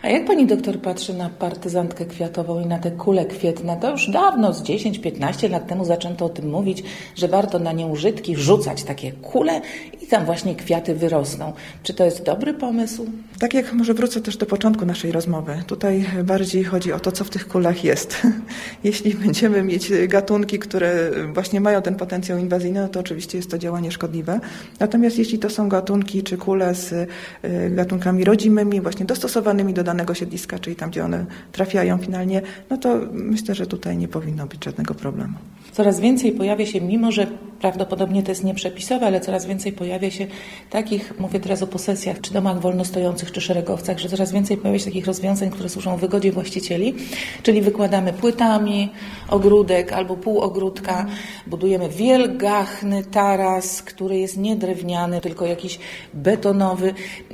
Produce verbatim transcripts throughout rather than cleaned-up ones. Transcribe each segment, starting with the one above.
A jak pani doktor patrzy na partyzantkę kwiatową i na te kule kwietne? To już dawno, z dziesięć piętnaście lat temu zaczęto o tym mówić, że warto na nieużytki rzucać takie kule i tam właśnie kwiaty wyrosną. Czy to jest dobry pomysł? Tak jak może wrócę też do początku naszej rozmowy. Tutaj bardziej chodzi o to, co w tych kulach jest. Jeśli będziemy mieć gatunki, które właśnie mają ten potencjał inwazyjny, no to oczywiście jest to działanie szkodliwe. Natomiast jeśli to są gatunki czy kule z gatunkami rodzimymi, właśnie dostosowanymi do danego siedliska, czyli tam, gdzie one trafiają finalnie, no to myślę, że tutaj nie powinno być żadnego problemu. Coraz więcej pojawia się, mimo że prawdopodobnie to jest nieprzepisowe, ale coraz więcej pojawia się takich, mówię teraz o posesjach, czy domach wolnostojących, czy szeregowcach, że coraz więcej pojawia się takich rozwiązań, które służą wygodzie właścicieli, czyli wykładamy płytami ogródek albo pół ogródka, budujemy wielgachny taras, który jest nie drewniany, tylko jakiś betonowy.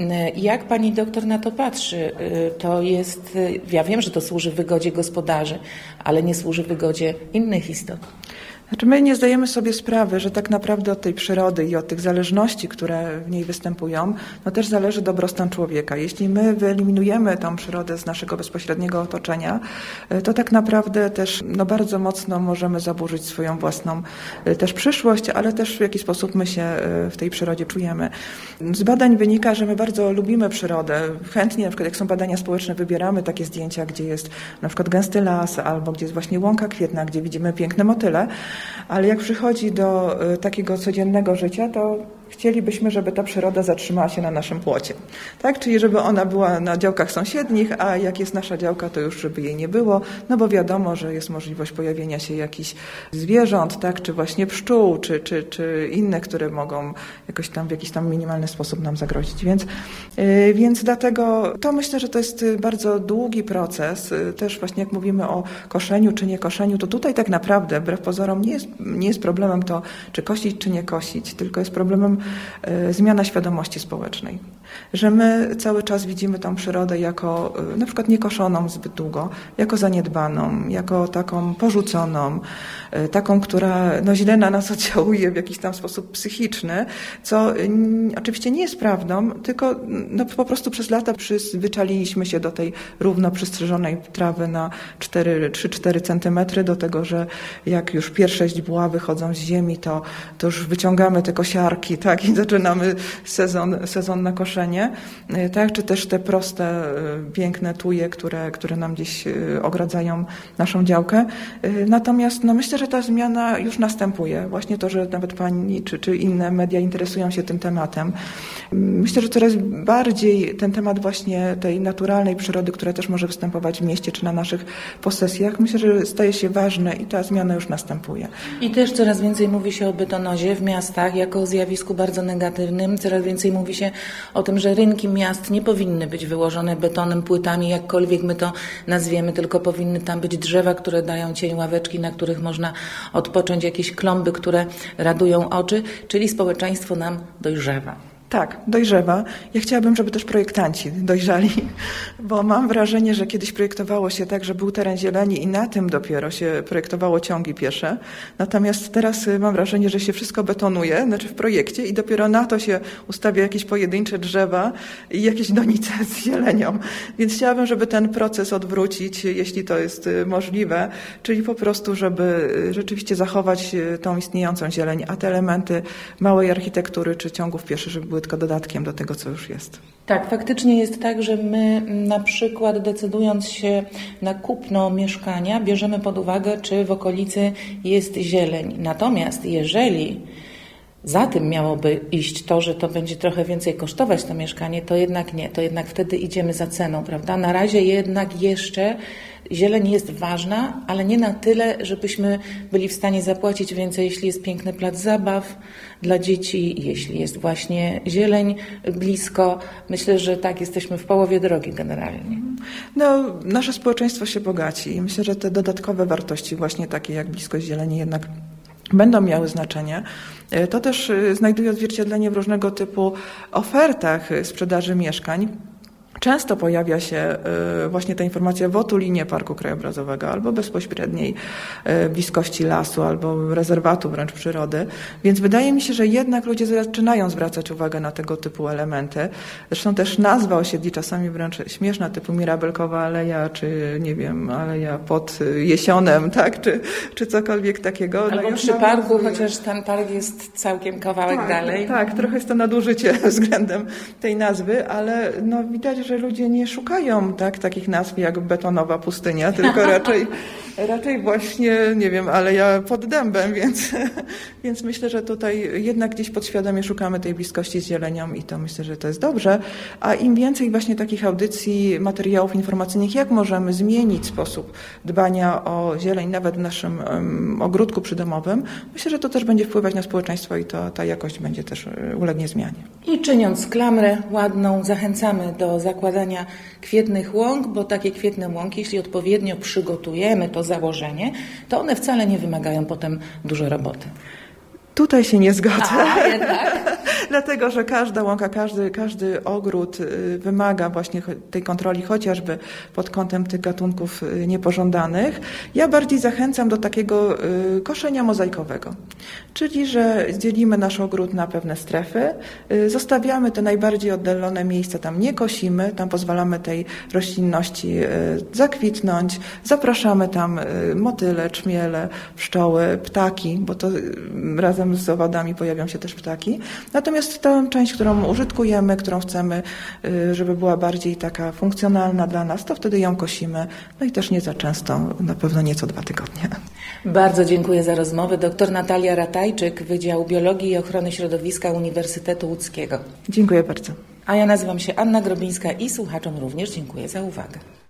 Jak pani doktor na to patrzy? To jest, ja wiem, że to służy wygodzie gospodarzy, ale nie służy wygodzie innych istot. Znaczy my nie zdajemy sobie sprawy, że tak naprawdę od tej przyrody i od tych zależności, które w niej występują, no też zależy dobrostan człowieka. Jeśli my wyeliminujemy tą przyrodę z naszego bezpośredniego otoczenia, to tak naprawdę też no bardzo mocno możemy zaburzyć swoją własną też przyszłość, ale też w jaki sposób my się w tej przyrodzie czujemy. Z badań wynika, że my bardzo lubimy przyrodę. Chętnie, na przykład jak są badania społeczne, wybieramy takie zdjęcia, gdzie jest na przykład gęsty las albo gdzie jest właśnie łąka kwietna, gdzie widzimy piękne motyle. Ale jak przychodzi do takiego codziennego życia, to chcielibyśmy, żeby ta przyroda zatrzymała się na naszym płocie. Tak? Czyli żeby ona była na działkach sąsiednich, a jak jest nasza działka, to już żeby jej nie było, no bo wiadomo, że jest możliwość pojawienia się jakichś zwierząt, tak? Czy właśnie pszczół, czy, czy, czy inne, które mogą jakoś tam w jakiś tam minimalny sposób nam zagrozić. Więc, yy, więc dlatego to myślę, że to jest bardzo długi proces. Też właśnie jak mówimy o koszeniu czy nie koszeniu, to tutaj tak naprawdę wbrew pozorom nie jest, nie jest problemem to, czy kosić, czy nie kosić, tylko jest problemem zmiana świadomości społecznej. Że my cały czas widzimy tą przyrodę jako na przykład niekoszoną zbyt długo, jako zaniedbaną, jako taką porzuconą, taką, która no, źle na nas oddziałuje w jakiś tam sposób psychiczny, co n- oczywiście nie jest prawdą, tylko no, po prostu przez lata przyzwyczailiśmy się do tej równo przystrzyżonej trawy na trzy cztery centymetry, do tego, że jak już pierwsze źdźbła wychodzą z ziemi, to, to już wyciągamy te kosiarki, tak, i zaczynamy sezon, sezon na koszenie, tak, czy też te proste, piękne tuje, które, które nam gdzieś ogradzają naszą działkę. Natomiast no, myślę, że ta zmiana już następuje. Właśnie to, że nawet pani czy, czy inne media interesują się tym tematem. Myślę, że coraz bardziej ten temat właśnie tej naturalnej przyrody, która też może występować w mieście czy na naszych posesjach, myślę, że staje się ważne i ta zmiana już następuje. I też coraz więcej mówi się o betonozie w miastach jako o zjawisku bardzo negatywnym. Coraz więcej mówi się o tym, że rynki miast nie powinny być wyłożone betonem, płytami, jakkolwiek my to nazwiemy, tylko powinny tam być drzewa, które dają cień, ławeczki, na których można odpocząć, jakieś klomby, które radują oczy, czyli społeczeństwo nam dojrzewa. Tak, dojrzewa. Ja chciałabym, żeby też projektanci dojrzali, bo mam wrażenie, że kiedyś projektowało się tak, że był teren zieleni i na tym dopiero się projektowało ciągi piesze. Natomiast teraz mam wrażenie, że się wszystko betonuje, znaczy w projekcie i dopiero na to się ustawia jakieś pojedyncze drzewa i jakieś donice z zielenią. Więc chciałabym, żeby ten proces odwrócić, jeśli to jest możliwe, czyli po prostu, żeby rzeczywiście zachować tą istniejącą zieleń, a te elementy małej architektury czy ciągów pieszych, żeby były tylko dodatkiem do tego, co już jest. Tak, faktycznie jest tak, że my na przykład decydując się na kupno mieszkania, bierzemy pod uwagę, czy w okolicy jest zieleń. Natomiast jeżeli za tym miałoby iść to, że to będzie trochę więcej kosztować to mieszkanie, to jednak nie, to jednak wtedy idziemy za ceną, prawda? Na razie jednak jeszcze zieleń jest ważna, ale nie na tyle, żebyśmy byli w stanie zapłacić więcej, jeśli jest piękny plac zabaw dla dzieci, jeśli jest właśnie zieleń blisko. Myślę, że tak, jesteśmy w połowie drogi generalnie. No, nasze społeczeństwo się bogaci i myślę, że te dodatkowe wartości, właśnie takie jak bliskość zieleni, jednak będą miały znaczenie. To też znajduje odzwierciedlenie w różnego typu ofertach sprzedaży mieszkań. Często pojawia się właśnie ta informacja w otulinie parku krajobrazowego albo bezpośredniej bliskości lasu, albo rezerwatu wręcz przyrody. Więc wydaje mi się, że jednak ludzie zaczynają zwracać uwagę na tego typu elementy. Zresztą też nazwa osiedli czasami wręcz śmieszna, typu Mirabelkowa Aleja, czy nie wiem, Aleja pod Jesionem, tak, czy, czy cokolwiek takiego. Albo no przy parku, chociaż ten park jest całkiem kawałek tak, dalej. Tak, trochę jest to nadużycie względem tej nazwy, ale no widać, że ludzie nie szukają tak, takich nazw jak betonowa pustynia, tylko raczej, raczej właśnie, nie wiem, aleja pod dębem, więc, więc myślę, że tutaj jednak gdzieś podświadomie szukamy tej bliskości z zielenią i to myślę, że to jest dobrze. A im więcej właśnie takich audycji, materiałów informacyjnych, jak możemy zmienić sposób dbania o zieleń nawet w naszym um, ogródku przydomowym, myślę, że to też będzie wpływać na społeczeństwo i to ta jakość będzie też ulegnie zmianie. I czyniąc klamrę ładną, zachęcamy do zakładania kwietnych łąk, bo takie kwietne łąki, jeśli odpowiednio przygotujemy to założenie, to one wcale nie wymagają potem dużo roboty. Tutaj się nie zgodzę. A, jednak? Dlatego, że każda łąka, każdy, każdy ogród wymaga właśnie tej kontroli, chociażby pod kątem tych gatunków niepożądanych. Ja bardziej zachęcam do takiego koszenia mozaikowego. Czyli, że dzielimy nasz ogród na pewne strefy, zostawiamy te najbardziej oddalone miejsca, tam nie kosimy, tam pozwalamy tej roślinności zakwitnąć, zapraszamy tam motyle, czmiele, pszczoły, ptaki, bo to razem z owadami pojawią się też ptaki. Natomiast tę część, którą użytkujemy, którą chcemy, żeby była bardziej taka funkcjonalna dla nas, to wtedy ją kosimy. No i też nie za często, na pewno nie co dwa tygodnie. Bardzo dziękuję za rozmowę. Doktor Natalia Ratajczyk, Wydział Biologii i Ochrony Środowiska Uniwersytetu Łódzkiego. Dziękuję bardzo. A ja nazywam się Anna Grobińska i słuchaczom również dziękuję za uwagę.